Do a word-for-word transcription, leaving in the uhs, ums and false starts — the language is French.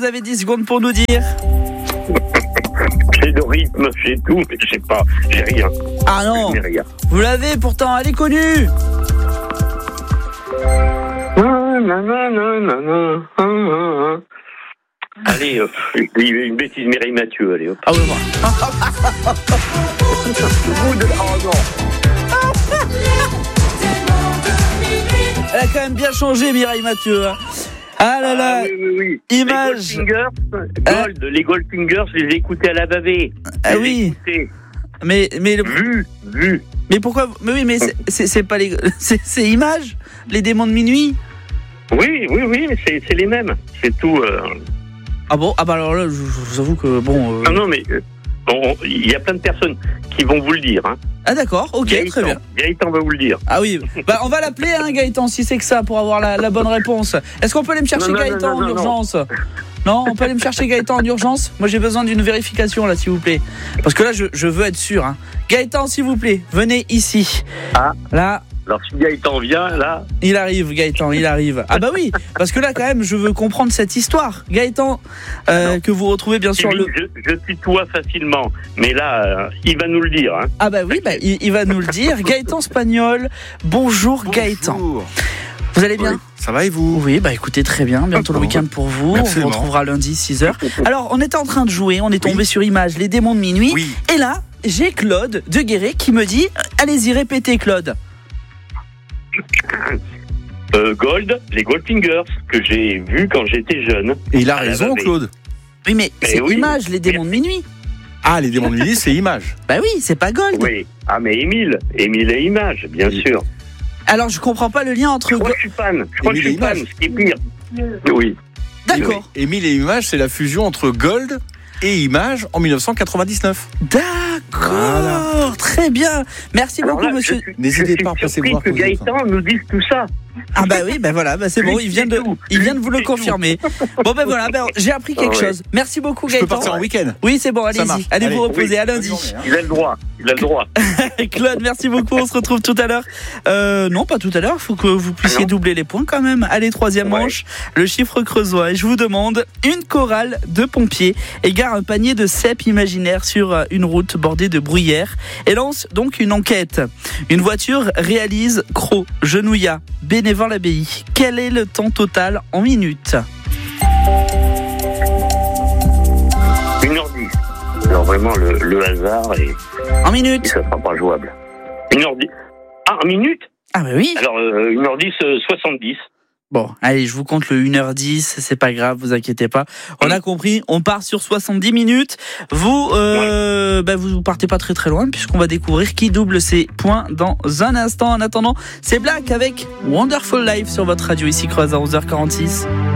vous avez dix secondes pour nous dire. J'ai le rythme, j'ai tout, mais je sais pas, j'ai rien. Ah non, J'ai rien. vous l'avez pourtant, elle est connue. Allez, euh, une bêtise, Mireille Mathieu, allez hop. Ah oui, voilà. Elle a quand même bien changé, Mireille Mathieu. Hein. Ah là là, ah, oui, oui, oui. Image. Les Goldfingers, Gold, ah. les Goldfingers, je les ai écoutés à la bavé. Ah oui. Mais mais le... vu, vu. Mais pourquoi? Mais oui, mais c'est, c'est, c'est pas les, c'est, c'est Image, les démons de minuit. Oui, oui, oui, mais c'est, c'est les mêmes. C'est tout. Euh... Ah bon? Ah bah alors là, je, je vous avoue que bon. Euh... Non, non, mais il y a plein de personnes qui vont vous le dire. Hein. Ah d'accord, ok, Gaëtan, très bien. Gaëtan va vous le dire. Ah oui, bah on va l'appeler, hein, Gaëtan, si c'est que ça, pour avoir la, la bonne réponse. Est-ce qu'on peut aller me chercher non, non, Gaëtan non, non, en non, urgence? Non. non, on peut aller me chercher Gaëtan en urgence? Moi j'ai besoin d'une vérification là, s'il vous plaît. Parce que là, je, je veux être sûr. Hein. Gaëtan, s'il vous plaît, venez ici. Ah. Là. Alors si Gaëtan vient, là... Il arrive, Gaëtan, il arrive. Ah bah oui, parce que là, quand même, je veux comprendre cette histoire. Gaëtan, euh, que vous retrouvez bien sûr... Oui, le... Je, je tutoie facilement, mais là, euh, il va nous le dire. Hein. Ah bah oui, bah, il, il va nous le dire. Gaëtan Spagnol, bonjour, bonjour Gaëtan. Vous allez bien? Oui, ça va et vous? Oui, bah écoutez, très bien. Bientôt le week-end pour vous. Absolument. On vous retrouvera lundi, six heures. Alors, on était en train de jouer, on est tombé oui. sur Image, les démons de minuit. Oui. Et là, j'ai Claude de Guéret qui me dit, allez-y, répétez, Claude. Euh, Gold, les Goldfingers, que j'ai vus quand j'étais jeune. Et il a raison, Claude. Oui, mais c'est oui. Image, les démons de minuit. Ah, les démons de minuit, c'est Image. Bah oui, c'est pas Gold. Oui. Ah, mais Émile, Émile et Image, bien oui. sûr. Alors, je comprends pas le lien entre... Je crois que je suis fan, je crois que je suis fan, ce qui est pire. Oui. D'accord. Émile et Image, c'est la fusion entre Gold et Image en dix-neuf cent quatre-vingt-dix-neuf. D'accord, voilà. Très bien. Merci Alors beaucoup, là, monsieur. Je suis, N'hésitez pas à passer voir que Gaëtan nous dise tout ça. Ah bah oui, bah voilà, bah c'est bon, il vient de, il vient de vous le confirmer. Bon ben voilà, ben j'ai appris quelque ah ouais. chose. Merci beaucoup Gaëtan. Je peux partir en week-end. Oui, c'est bon, allez-y, allez, allez vous reposer oui. à lundi. Il a le droit, il a le droit. Claude, merci beaucoup, on se retrouve tout à l'heure. Euh, non, pas tout à l'heure, il faut que vous puissiez ah doubler les points quand même. Allez, troisième ouais. manche, le chiffre creusois. Et je vous demande, une chorale de pompiers égare un panier de cèpes imaginaires sur une route bordée de bruyères et lance donc une enquête. Une voiture réalise Croc, Genouillat, Bénévent-l'Abbaye. Quel est le temps total en minutes? une heure dix. Alors vraiment, le, le hasard est... En minutes. Ça ne sera pas jouable. une heure dix. Ah, en minutes? Ah bah oui. Alors, euh, une heure dix, euh, soixante-dix. Bon, allez, je vous compte le une heure dix, c'est pas grave, vous inquiétez pas. On a compris, on part sur soixante-dix minutes. Vous, euh, ouais. bah vous partez pas très très loin puisqu'on va découvrir qui double ses points dans un instant. En attendant, c'est Black avec Wonderful Life sur votre radio ici Creuse à onze heures quarante-six.